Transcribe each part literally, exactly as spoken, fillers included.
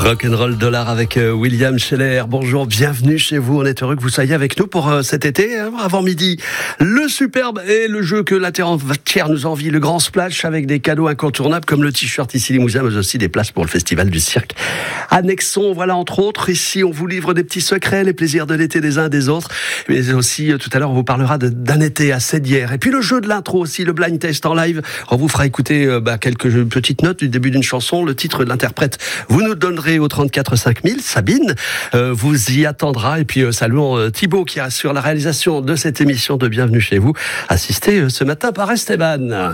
Rock'n'Roll Dollar avec euh, William Scheller. Bonjour, bienvenue chez vous. On est heureux que vous soyez avec nous pour euh, cet été. Hein, avant midi, le superbe et le jeu que la terre entière nous envie, le grand splash avec des cadeaux incontournables comme le t-shirt ici Limousin, mais aussi des places pour le festival du cirque Annexon. Voilà, entre autres, ici on vous livre des petits secrets, les plaisirs de l'été des uns et des autres. Mais aussi, euh, tout à l'heure, on vous parlera de, d'un été assez d'hier. Et puis le jeu de l'intro aussi, le blind test en live. On vous fera écouter euh, bah, quelques petites notes du début d'une chanson, le titre de l'interprète. Vous nous donnerez au trente-quatre cinq mille, Sabine euh, vous y attendra. Et puis euh, saluons euh, Thibaut qui assure la réalisation de cette émission de Bienvenue chez vous, assisté euh, ce matin par Esteban.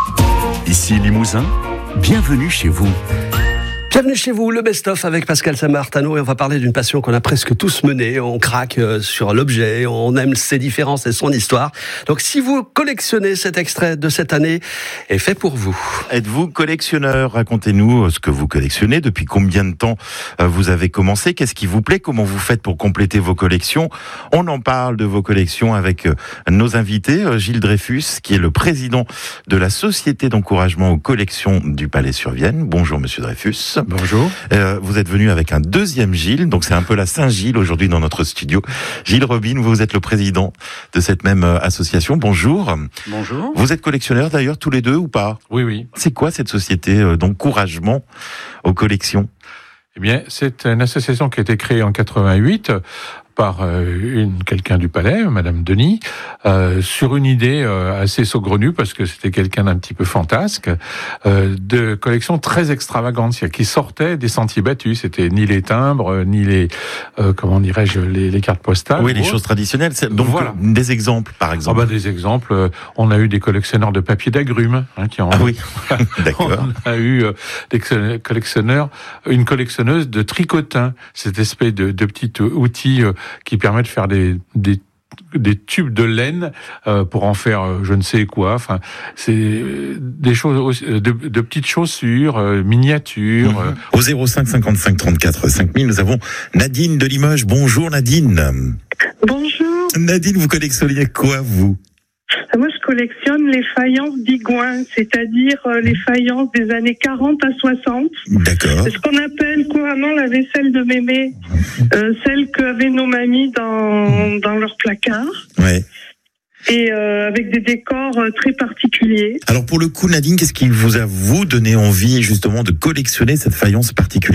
Ici Limousin, bienvenue chez vous. Bienvenue chez vous, le best-of avec Pascal Samartano, et on va parler d'une passion qu'on a presque tous menée. On craque sur l'objet, on aime ses différences et son histoire. Donc si vous collectionnez cet extrait de cette année, est fait pour vous. Êtes-vous collectionneur ? Racontez-nous ce que vous collectionnez, depuis combien de temps vous avez commencé, qu'est-ce qui vous plaît, comment vous faites pour compléter vos collections. On en parle de vos collections avec nos invités, Gilles Dreyfus, qui est le président de la Société d'encouragement aux collections du Palais-sur-Vienne. Bonjour Monsieur Dreyfus. Bonjour. Euh, vous êtes venu avec un deuxième Gilles, donc c'est un peu la Saint-Gilles aujourd'hui dans notre studio. Gilles Robin, vous êtes le président de cette même association. Bonjour. Bonjour. Vous êtes collectionneurs d'ailleurs tous les deux ou pas ? Oui, oui. C'est quoi cette société d'encouragement aux collections ? Eh bien, c'est une association qui a été créée en quatre-vingt-huit par une quelqu'un du Palais, Madame Denis, euh, sur une idée euh, assez saugrenue, parce que c'était quelqu'un d'un petit peu fantasque, euh, de collections très extravagantes, c'est-à-dire qui sortaient des sentiers battus. C'était ni les timbres, ni les, euh, comment dirais-je, les, les cartes postales. Oui, les choses traditionnelles. Donc, voilà. Des exemples, par exemple. Ah bah, des exemples. Euh, on a eu des collectionneurs de papier d'agrumes, hein, qui en. Ah oui. D'accord. On a eu euh, des collectionneurs, une collectionneuse de tricotins, cette espèce de, de petit outil euh, qui permet de faire des, des, des tubes de laine euh, pour en faire euh, je ne sais quoi. Enfin, c'est des choses, de, de petites chaussures, euh, miniatures. Mmh. Euh. Au zéro cinq cinquante-cinq trente-quatre cinq mille, nous avons Nadine de Limoges. Bonjour Nadine. Bonjour. Nadine, vous collectionnez quoi, vous ? Moi, je collectionne les faïences d'Igouin, c'est-à-dire euh, les faïences des années quarante à soixante. D'accord. Ce qu'on appelle couramment la vaisselle de mémé, euh, celle qu'avaient nos mamies dans, dans leur placard. Ouais. Et euh, avec des décors euh, très particuliers. Alors pour le coup, Nadine, qu'est-ce qui vous a, vous, donné envie justement de collectionner cette faïence particulière ?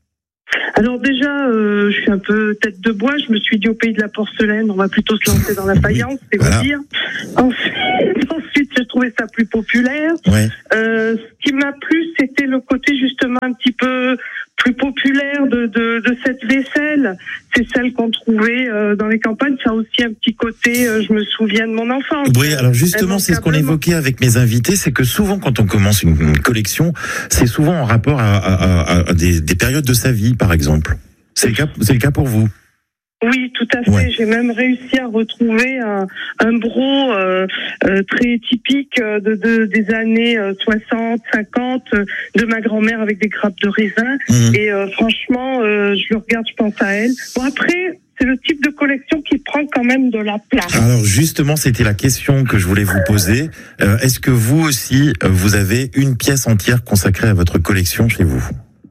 Alors déjà, euh, je suis un peu tête de bois. Je me suis dit au pays de la porcelaine, on va plutôt se lancer dans la faïence, c'est voilà. Vous dire. Ensuite, ensuite, j'ai trouvé ça plus populaire. Ouais. Euh, ce qui m'a plu, c'était le côté justement un petit peu plus populaire de, de, de cette vaisselle. C'est celle qu'on trouvait euh, dans les campagnes. Ça a aussi un petit côté, euh, je me souviens de mon enfance. Oui, alors justement, c'est ce qu'on évoquait avec mes invités, c'est que souvent quand on commence une, une collection, c'est souvent en rapport à, à, à, à des, des périodes de sa vie, par exemple. C'est le cas, c'est le cas pour vous? Oui, tout à fait. Ouais. J'ai même réussi à retrouver un, un bro euh, euh, très typique de, de des années soixante, cinquante de ma grand-mère avec des grappes de raisin. Mmh. Et euh, franchement, euh, je le regarde, je pense à elle. Bon, après, c'est le type de collection qui prend quand même de la place. Alors justement, c'était la question que je voulais vous poser. Euh, est-ce que vous aussi, vous avez une pièce entière consacrée à votre collection chez vous?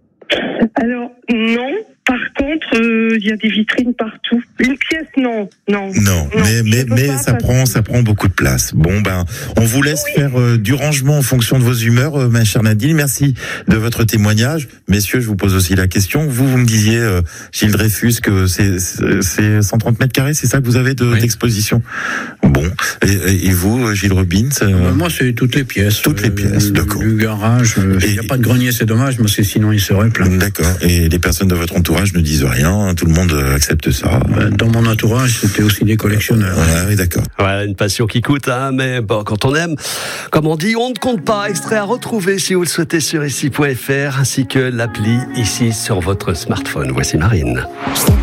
Alors, non. Par contre, il euh, y a des vitrines partout. Une pièce, non, non. Non, non mais mais mais ça prend que... ça prend beaucoup de place. Bon ben, on vous laisse oui. faire euh, du rangement en fonction de vos humeurs, euh, ma chère Nadine. Merci de votre témoignage, messieurs. Je vous pose aussi la question. Vous, vous me disiez, euh, Gilles Dreyfus, que c'est c'est cent trente mètres carrés, c'est ça que vous avez de, oui. d'exposition. Bon, et, et vous, Gilles Robin? Euh, moi, c'est toutes les pièces. Toutes les pièces, le, d'accord. Le garage. Il n'y a pas de grenier, c'est dommage, mais sinon il serait plein. D'accord. Et les personnes de votre entourage ne disent rien, tout le monde accepte ça. Dans mon entourage, c'était aussi des collectionneurs. Ah oui, d'accord. Voilà, une passion qui coûte, hein, mais bon, quand on aime, comme on dit, on ne compte pas. Extrait à retrouver si vous le souhaitez sur ici point f r, ainsi que l'appli ici sur votre smartphone. Voici Marine.